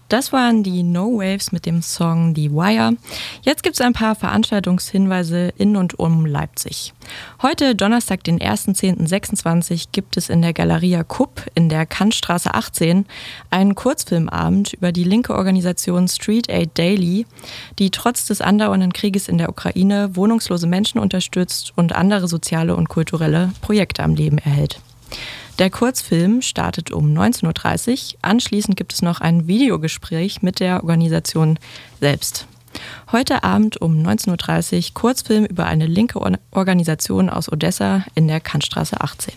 Das waren die No Waves mit dem Song The Wire. Jetzt gibt es ein paar Veranstaltungshinweise in und um Leipzig. Heute, Donnerstag, den 1.10.26, gibt es in der Galeria Kupp in der Kantstraße 18 einen Kurzfilmabend über die linke Organisation Street Aid Daily, die trotz des andauernden Krieges in der Ukraine wohnungslose Menschen unterstützt und andere soziale und kulturelle Projekte am Leben erhält. Der Kurzfilm startet um 19.30 Uhr. Anschließend gibt es noch ein Videogespräch mit der Organisation selbst. Heute Abend um 19.30 Uhr Kurzfilm über eine linke Organisation aus Odessa in der Kantstraße 18.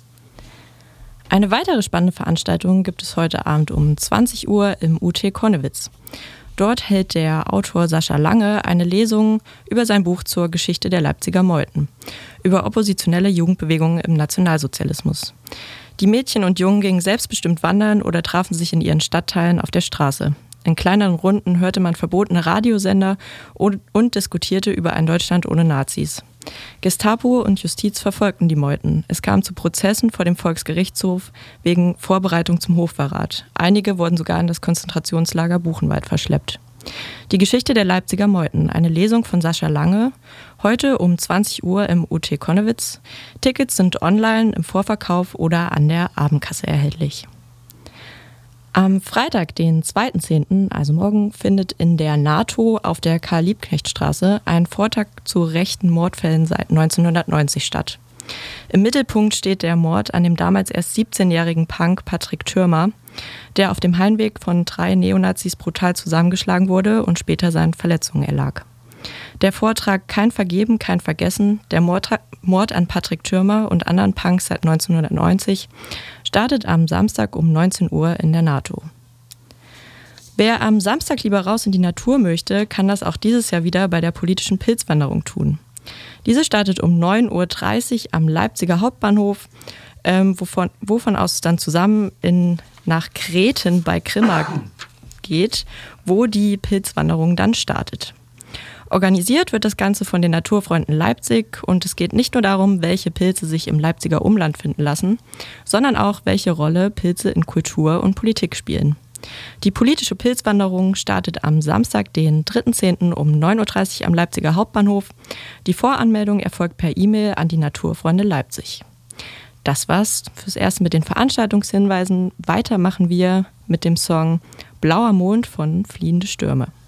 Eine weitere spannende Veranstaltung gibt es heute Abend um 20 Uhr im UT Konnewitz. Dort hält der Autor Sascha Lange eine Lesung über sein Buch zur Geschichte der Leipziger Meuten, über oppositionelle Jugendbewegungen im Nationalsozialismus. Die Mädchen und Jungen gingen selbstbestimmt wandern oder trafen sich in ihren Stadtteilen auf der Straße. In kleineren Runden hörte man verbotene Radiosender und diskutierte über ein Deutschland ohne Nazis. Gestapo und Justiz verfolgten die Meuten. Es kam zu Prozessen vor dem Volksgerichtshof wegen Vorbereitung zum Hochverrat. Einige wurden sogar in das Konzentrationslager Buchenwald verschleppt. Die Geschichte der Leipziger Meuten, eine Lesung von Sascha Lange, heute um 20 Uhr im UT Konnewitz. Tickets sind online im Vorverkauf oder an der Abendkasse erhältlich. Am Freitag, den 2.10., also morgen, findet in der NATO auf der Karl-Liebknecht-Straße ein Vortrag zu rechten Mordfällen seit 1990 statt. Im Mittelpunkt steht der Mord an dem damals erst 17-jährigen Punk Patrick Thürmer, der auf dem Heimweg von 3 Neonazis brutal zusammengeschlagen wurde und später seinen Verletzungen erlag. Der Vortrag Kein Vergeben, kein Vergessen, der Mord an Patrick Thürmer und anderen Punks seit 1990 startet am Samstag um 19 Uhr in der NATO. Wer am Samstag lieber raus in die Natur möchte, kann das auch dieses Jahr wieder bei der politischen Pilzwanderung tun. Diese startet um 9.30 Uhr am Leipziger Hauptbahnhof, wovon aus es dann zusammen nach Kreten bei Grimma geht, wo die Pilzwanderung dann startet. Organisiert wird das Ganze von den Naturfreunden Leipzig und es geht nicht nur darum, welche Pilze sich im Leipziger Umland finden lassen, sondern auch, welche Rolle Pilze in Kultur und Politik spielen. Die politische Pilzwanderung startet am Samstag, den 3.10. um 9.30 Uhr am Leipziger Hauptbahnhof. Die Voranmeldung erfolgt per E-Mail an die Naturfreunde Leipzig. Das war's fürs Erste mit den Veranstaltungshinweisen. Weiter machen wir mit dem Song Blauer Mond von Fliehende Stürme.